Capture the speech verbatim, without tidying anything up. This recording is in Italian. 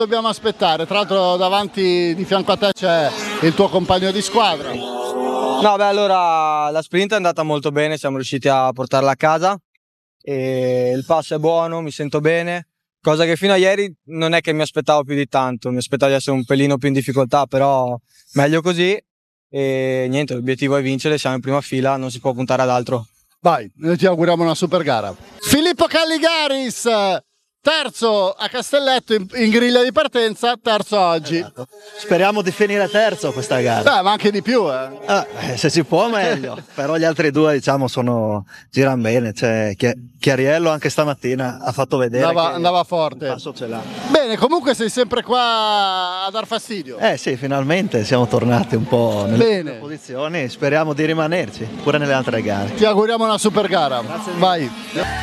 Dobbiamo aspettare, tra l'altro davanti di fianco a te c'è il tuo compagno di squadra. No, beh, allora la sprint è andata molto bene, siamo riusciti a portarla a casa e il passo è buono, mi sento bene, cosa che fino a ieri non è che mi aspettavo più di tanto, mi aspettavo di essere un pelino più in difficoltà, però meglio così e niente, l'obiettivo è vincere, siamo in prima fila, non si può puntare ad altro. Vai, noi ti auguriamo una super gara. Filippo Calligaris, terzo a Castelletto in, in griglia di partenza, terzo oggi. Esatto. Speriamo di finire terzo questa gara. Beh, ma anche di più, eh. Eh, se si può meglio, però gli altri due diciamo sono girano bene, cioè, Chiariello anche stamattina ha fatto vedere andava, che andava forte. il passo ce l'ha. Bene, comunque sei sempre qua a dar fastidio. Eh sì, finalmente siamo tornati un po' nelle Bene. posizioni, speriamo di rimanerci pure nelle altre gare. Ti auguriamo una super gara. Grazie mille. Vai.